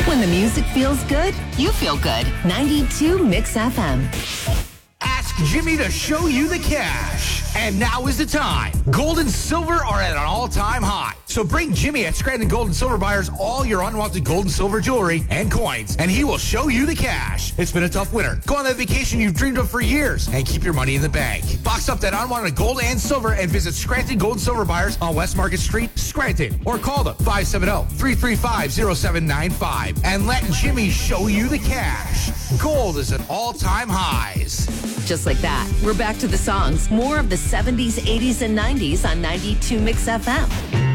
When the music feels good, you feel good. 92 Mix FM. Ask Jimmy to show you the cash. And now is the time. Gold and silver are at an all-time high. So bring Jimmy at Scranton Gold and Silver Buyers all your unwanted gold and silver jewelry and coins, and he will show you the cash. It's been a tough winter. Go on that vacation you've dreamed of for years and keep your money in the bank. Box up that unwanted gold and silver and visit Scranton Gold and Silver Buyers on West Market Street, Scranton, or call them 570-335-0795 and let Jimmy show you the cash. Gold is at all-time highs. Just like that, we're back to the songs. More of the 70s, 80s, and 90s on 92 Mix FM.